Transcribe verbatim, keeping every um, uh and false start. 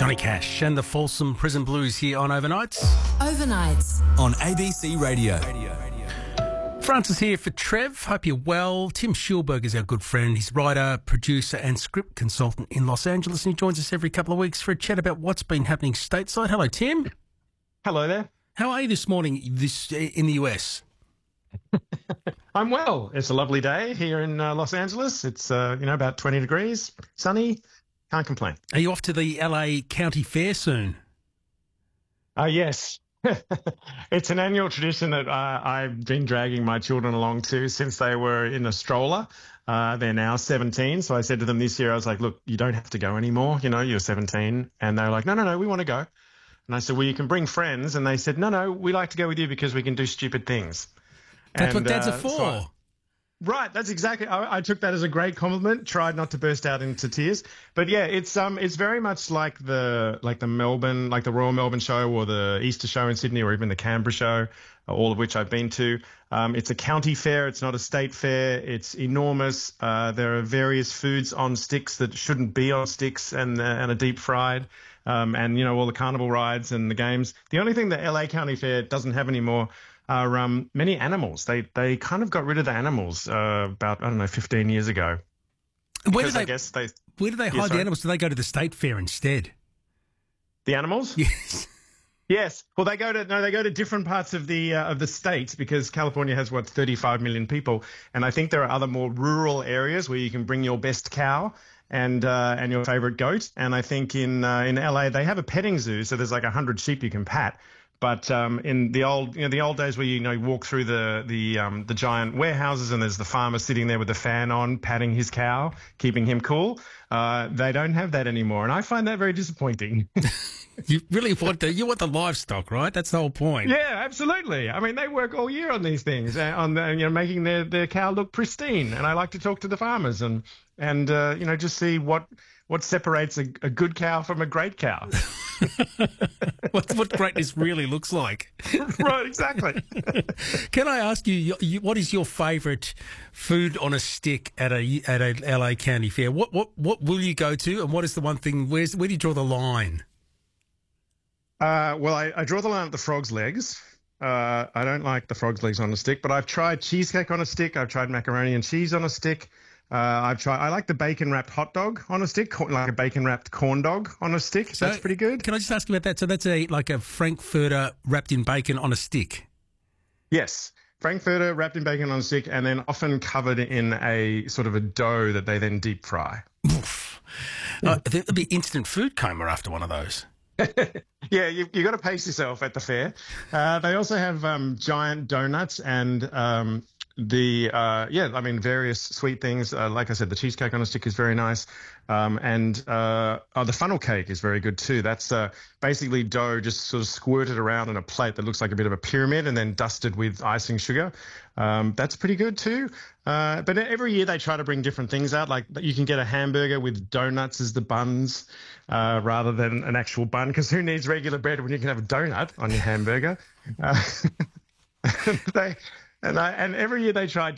Johnny Cash and the Folsom Prison Blues here on Overnights. Overnights on A B C Radio. Francis here for Trev. Hope you're well. Tim Schulberg is our good friend. He's writer, producer and script consultant in Los Angeles, and he joins us every couple of weeks for a chat about what's been happening stateside. Hello, Tim. Hello there. How are you this morning this in the U S? I'm well. It's a lovely day here in uh, Los Angeles. It's, uh, you know, about twenty degrees, sunny. Can't complain. Are you off to the L A County Fair soon? Uh, yes. It's an annual tradition that uh, I've been dragging my children along to since they were in a stroller. Uh, they're now seventeen. So I said to them this year, I was like, look, you don't have to go anymore. You know, you're seventeen. And they were like, no, no, no, we want to go. And I said, well, you can bring friends. And they said, no, no, we like to go with you because we can do stupid things. That's and, what dads uh, are for. So I, right, that's exactly. I, I took that as a great compliment. Tried not to burst out into tears, but yeah, it's um, it's very much like the like the Melbourne, like the Royal Melbourne Show or the Easter Show in Sydney, or even the Canberra Show, all of which I've been to. Um, it's a county fair. It's not a state fair. It's enormous. Uh, there are various foods on sticks that shouldn't be on sticks and uh, and are deep fried. Um, and you know all the carnival rides and the games. The only thing the L A County Fair doesn't have anymore are um, many animals. They they kind of got rid of the animals uh, about, I don't know, fifteen years ago. Where do they, I guess they, where do they hide yeah, the animals? Do they go to the state fair instead? The animals? Yes. Yes. Well, they go to no, they go to different parts of the uh, of the state because California has what thirty-five million people, and I think there are other more rural areas where you can bring your best cow and uh, and your favorite goat. And I think in uh, in L A they have a petting zoo, so there's like a hundred sheep you can pat. But um, in the old, you know, the old days where you, you know walk through the the um, the giant warehouses and there's the farmer sitting there with the fan on, patting his cow, keeping him cool. Uh, they don't have that anymore, and I find that very disappointing. You really want to, you want the livestock, right? That's the whole point. Yeah, absolutely. I mean, they work all year on these things, uh, on the, you know making their, their cow look pristine. And I like to talk to the farmers and and uh, you know just see what what separates a, a good cow from a great cow. what, what greatness really looks like. Right, exactly. Can I ask you, you, you, what is your favourite food on a stick at a at a L A County Fair? What what what will you go to, and what is the one thing? Where's where do you draw the line? Uh, well, I, I draw the line at the frog's legs. Uh, I don't like the frog's legs on a stick, but I've tried cheesecake on a stick. I've tried macaroni and cheese on a stick. Uh, I've tried. I like the bacon wrapped hot dog on a stick, like a bacon wrapped corn dog on a stick. So that's pretty good. Can I just ask you about that? So that's a like a Frankfurter wrapped in bacon on a stick. Yes, Frankfurter wrapped in bacon on a stick, and then often covered in a sort of a dough that they then deep fry. uh, there'll be instant food coma after one of those. Yeah, you you got to pace yourself at the fair. Uh, they also have um, giant donuts and um, the uh, yeah, I mean various sweet things. Uh, like I said, the cheesecake on a stick is very nice, um, and uh, oh, the funnel cake is very good too. That's uh, basically dough just sort of squirted around in a plate that looks like a bit of a pyramid, and then dusted with icing sugar. Um, that's pretty good too. Uh, but every year they try to bring different things out. Like you can get a hamburger with donuts as the buns uh, rather than an actual bun, because who needs regular bread when you can have a donut on your hamburger? Uh, they and I, and every year they try